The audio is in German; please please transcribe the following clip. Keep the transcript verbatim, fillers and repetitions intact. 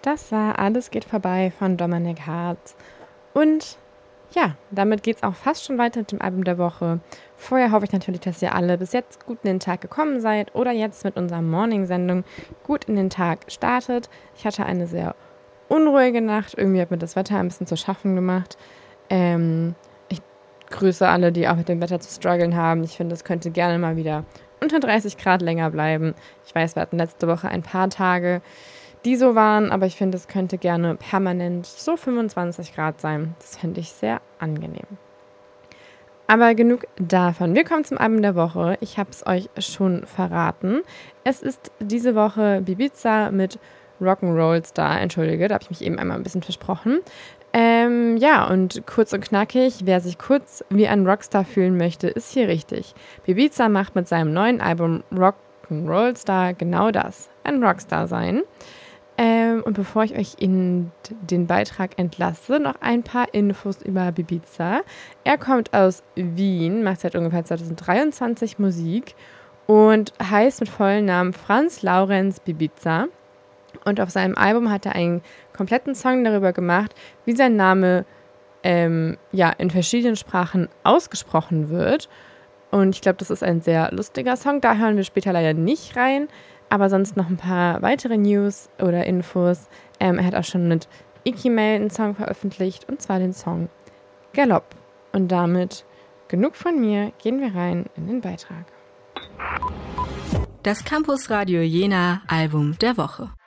Das war Alles geht vorbei von Dominik Hartz. Und ja, damit geht es auch fast schon weiter mit dem Album der Woche. Vorher hoffe ich natürlich, dass ihr alle bis jetzt gut in den Tag gekommen seid oder jetzt mit unserer Morning-Sendung gut in den Tag startet. Ich hatte eine sehr unruhige Nacht. Irgendwie hat mir das Wetter ein bisschen zu schaffen gemacht. Ähm, ich grüße alle, die auch mit dem Wetter zu strugglen haben. Ich finde, es könnte gerne mal wieder unter dreißig Grad länger bleiben. Ich weiß, wir hatten letzte Woche ein paar Tage, die so waren, aber ich finde, es könnte gerne permanent so fünfundzwanzig Grad sein. Das fände ich sehr angenehm. Aber genug davon. Wir kommen zum Album der Woche. Ich habe es euch schon verraten. Es ist diese Woche Bibiza mit Rock'n'Roll Star. Entschuldige, da habe ich mich eben einmal ein bisschen versprochen. Ähm, ja, und kurz und knackig, wer sich kurz wie ein Rockstar fühlen möchte, ist hier richtig. Bibiza macht mit seinem neuen Album Rock'n'Roll Star genau das, ein Rockstar sein. Ähm, und bevor ich euch in den Beitrag entlasse, noch ein paar Infos über Bibiza. Er kommt aus Wien, macht seit ungefähr zwanzig dreiundzwanzig Musik und heißt mit vollen Namen Franz Laurenz Bibiza. Und auf seinem Album hat er einen kompletten Song darüber gemacht, wie sein Name ähm, ja, in verschiedenen Sprachen ausgesprochen wird. Und ich glaube, das ist ein sehr lustiger Song. Da hören wir später leider nicht rein. Aber sonst noch ein paar weitere News oder Infos. Ähm, er hat auch schon mit Ikimel einen Song veröffentlicht, und zwar den Song Galopp. Und damit genug von mir, gehen wir rein in den Beitrag. Das Campus Radio Jena Album der Woche.